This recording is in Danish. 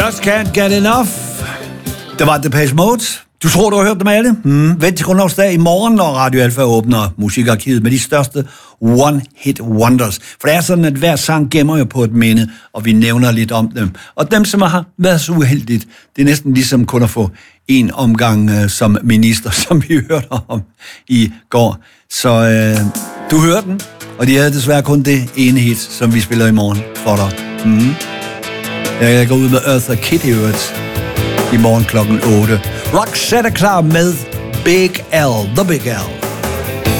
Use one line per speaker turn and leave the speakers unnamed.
Just Can't Get Enough. Det var Depeche Mode. Du tror, du har hørt dem alle? Vent til grundlovsdag i morgen, når Radio Alfa åbner musikarkivet med de største one-hit wonders. For det er sådan, at hver sang gemmer jo på et minde, og vi nævner lidt om dem. Og dem, som har været så uheldigt, det er næsten ligesom kun at få en omgang som minister, som vi hørte om i går. Så du hørte den, og de havde desværre kun det ene hit, som vi spiller i morgen for dig. Jeg går ud med Eartha Kitt i øvrigt i morgen klokken 8. Roxette er klar med Big L, The Big L.